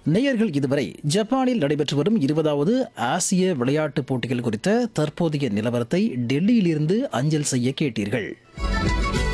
நேயர்கள் இதுவரை ஜப்பானில் நடைபெற்று வரும் 20வது ஆசிய விளையாட்டுப் போட்டிகள் குறித்த தற்போதைய நிலவரத்தை டெல்லியிலிருந்து அஞ்சல் செய்ய கேட்டீர்கள்.